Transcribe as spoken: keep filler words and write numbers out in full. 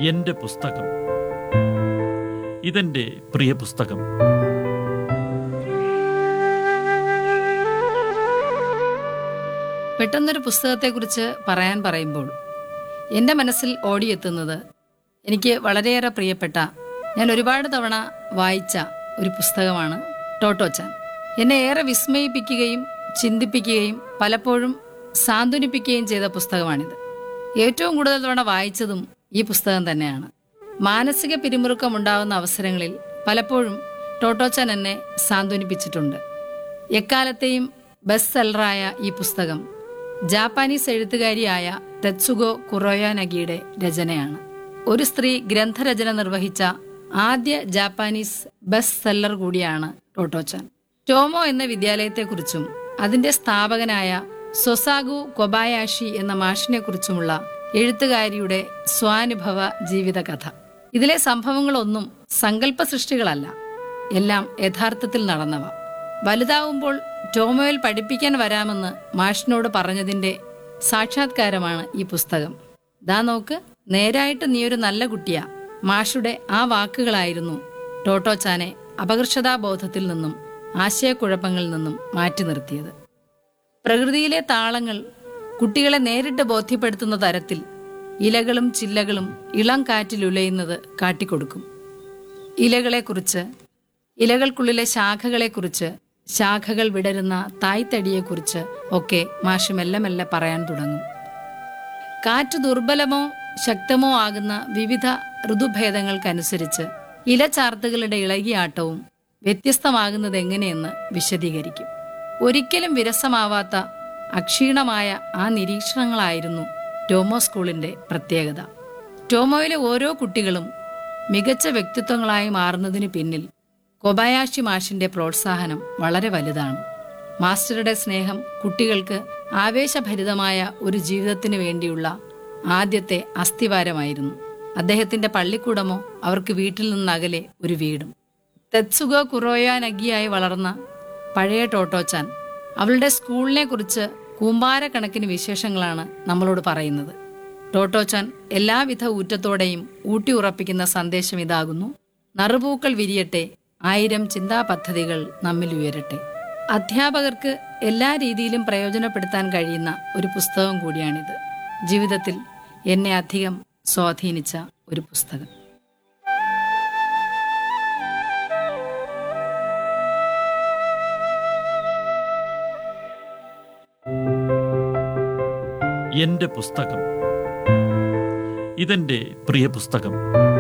എൻ്റെ പുസ്തകം. ഇതെൻ്റെ പ്രിയ പുസ്തകം. പെട്ടെന്നൊരു പുസ്തകത്തെക്കുറിച്ച് പറയാൻ പറയുമ്പോൾ എൻ്റെ മനസ്സിൽ ഓടിയെത്തുന്നത് എനിക്ക് വളരെയേറെ പ്രിയപ്പെട്ട, ഞാൻ ഒരുപാട് തവണ വായിച്ച ഒരു പുസ്തകമാണ് ടോട്ടോച്ചാൻ. എന്നെ ഏറെ വിസ്മയിപ്പിക്കുകയും ചിന്തിപ്പിക്കുകയും പലപ്പോഴും സാന്ത്വനിപ്പിക്കുകയും ചെയ്ത പുസ്തകമാണിത്. ഏറ്റവും കൂടുതൽ തവണ വായിച്ചതും ഈ പുസ്തകം തന്നെയാണ്. മാനസിക പിരിമുറുക്കമുണ്ടാകുന്ന അവസരങ്ങളിൽ പലപ്പോഴും ടോട്ടോച്ചാൻ എന്നെ സാന്ത്വനിപ്പിച്ചിട്ടുണ്ട്. എക്കാലത്തെയും ബെസ്റ്റ് സെല്ലറായ ഈ പുസ്തകം ജാപ്പാനീസ് എഴുത്തുകാരിയായ തെത്സുഗോ കുറോയാനഗിയുടെ രചനയാണ്. ഒരു സ്ത്രീ ഗ്രന്ഥരചന നിർവഹിച്ച ആദ്യ ജാപ്പാനീസ് ബെസ്റ്റ് സെല്ലർ കൂടിയാണ് ടോട്ടോച്ചാൻ. ടോമോ എന്ന വിദ്യാലയത്തെക്കുറിച്ചും അതിന്റെ സ്ഥാപകനായ സൊസാഗു കൊബായാഷി എന്ന മാഷിനെക്കുറിച്ചുമുള്ള എഴുത്തുകാരിയുടെ സ്വാനുഭവ ജീവിതകഥ. ഇതിലെ സംഭവങ്ങളൊന്നും സങ്കല്പ സൃഷ്ടികളല്ല, എല്ലാം യഥാർത്ഥത്തിൽ നടന്നവ. വലുതാവുമ്പോൾ ടോമോയിൽ പഠിപ്പിക്കാൻ വരാമെന്ന് മാഷിനോട് പറഞ്ഞതിന്റെ സാക്ഷാത്കാരമാണ് ഈ പുസ്തകം. ദാ നോക്ക്, നേരായിട്ട് നീയൊരു നല്ല കുട്ടിയാ. മാഷുടെ ആ വാക്കുകളായിരുന്നു ടോട്ടോച്ചാനെ അപകർഷതാബോധത്തിൽ നിന്നും ആശയക്കുഴപ്പങ്ങളിൽ നിന്നും മാറ്റി നിർത്തിയത്. പ്രകൃതിയിലെ താളങ്ങൾ കുട്ടികളെ നേരിട്ട് ബോധ്യപ്പെടുത്തുന്ന തരത്തിൽ ഇലകളും ചില്ലകളും ഇളം കാറ്റിലുലയുന്നത് കാട്ടിക്കൊടുക്കും. ഇലകളെക്കുറിച്ച്, ഇലകൾക്കുള്ളിലെ ശാഖകളെക്കുറിച്ച്, ശാഖകൾ വിടരുന്ന തായ്തടിയെക്കുറിച്ച് ഒക്കെ മാഷ് മെല്ലെ മെല്ലെ പറയാൻ തുടങ്ങും. കാറ്റ് ദുർബലമോ ശക്തമോ ആകുന്ന വിവിധ ഋതുഭേദങ്ങൾക്കനുസരിച്ച് ഇലച്ചാർത്തുകളുടെ ഇളകിയാട്ടവും വ്യത്യസ്തമാകുന്നത് എങ്ങനെയെന്ന് വിശദീകരിക്കും. ഒരിക്കലും വിരസമാവാത്ത അക്ഷീണമായ ആ നിരീക്ഷണങ്ങളായിരുന്നു ടോമോ സ്കൂളിന്റെ പ്രത്യേകത. ടോമോയിലെ ഓരോ കുട്ടികളും മികച്ച വ്യക്തിത്വങ്ങളായി മാറുന്നതിന് പിന്നിൽ കൊബായാഷി മാഷിന്റെ പ്രോത്സാഹനം വളരെ വലുതാണ്. മാസ്റ്ററുടെ സ്നേഹം കുട്ടികൾക്ക് ആവേശഭരിതമായ ഒരു ജീവിതത്തിനു വേണ്ടിയുള്ള ആദ്യത്തെ അസ്ഥിവാരമായിരുന്നു. അദ്ദേഹത്തിന്റെ പള്ളിക്കൂടമോ അവർക്ക് വീട്ടിൽ നിന്നകലെ ഒരു വീടും. തെത്സുഗോ കുറോയാനഗിയായി വളർന്ന പഴയ ടോട്ടോച്ചാൻ അവളുടെ സ്കൂളിനെ കുറിച്ച് കൂമ്പാരക്കണക്കിന് വിശേഷങ്ങളാണ് നമ്മളോട് പറയുന്നത്. ടോട്ടോച്ചാൻ എല്ലാവിധ ഊറ്റത്തോടെയും ഊട്ടി ഉറപ്പിക്കുന്ന സന്ദേശം ഇതാകുന്നു: നറുപൂക്കൾ വിരിയട്ടെ, ആയിരം ചിന്താ പദ്ധതികൾ നമ്മിൽ ഉയരട്ടെ. അധ്യാപകർക്ക് എല്ലാ രീതിയിലും പ്രയോജനപ്പെടുത്താൻ കഴിയുന്ന ഒരു പുസ്തകം കൂടിയാണിത്. ജീവിതത്തിൽ എന്നെ അധികം സ്വാധീനിച്ച ഒരു പുസ്തകം. എൻ്റെ പുസ്തകം. ഇതെൻ്റെ പ്രിയ പുസ്തകം.